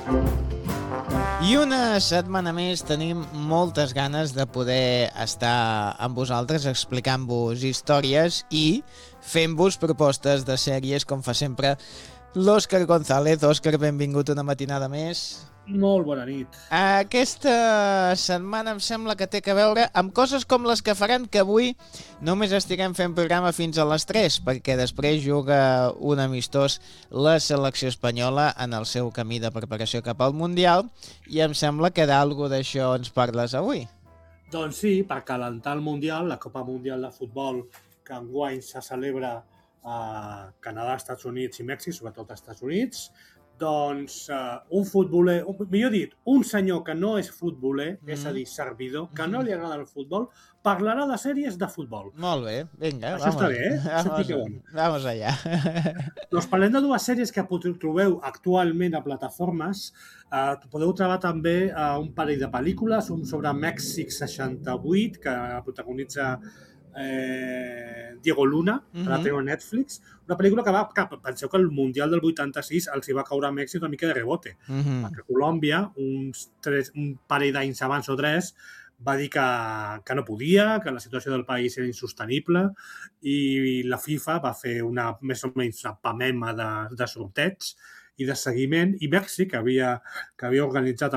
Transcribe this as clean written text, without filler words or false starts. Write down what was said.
I una setmana més tenim moltes ganes de poder estar amb vosaltres explicant-vos històries i fent-vos propostes de sèries, com fa sempre l'Òscar González. Òscar, benvingut una matinada més. Molt bona nit. Aquesta setmana em sembla que té a veure amb coses com les que faran que avui només estiguem fent programa fins a les 3, perquè després juga un amistós la selecció espanyola en el seu camí de preparació cap al Mundial, i em sembla que d'algú d'això ens parles avui. Doncs sí, per calentar el Mundial, la Copa Mundial de Futbol, que enguany se celebra a Canadà, Estats Units i Mèxic, sobretot als Estats Units, doncs un futboler, millor dit, un senyor que no és futboler, és a dir, servidor, que no li agrada el futbol, parlarà de sèries de futbol. Molt bé, vinga. Això està bé, eh? Això sí que bon. Vamos allà. Doncs parlem de dues sèries que trobeu actualment a plataformes. Podeu trobar també un parell de pel·lícules, un sobre Mèxic 68, que protagonitza Diego Luna, que la teniu a Netflix. Una pel·lícula que penseu que el Mundial del 86 els hi va caure a Mèxic una mica de rebote, perquè Colòmbia, un parell d'anys abans o 3, va dir que no podia, que la situació del país era insostenible, i la FIFA va fer més o menys una pamema de sorteig i de seguiment, i Mèxic, que havia organitzat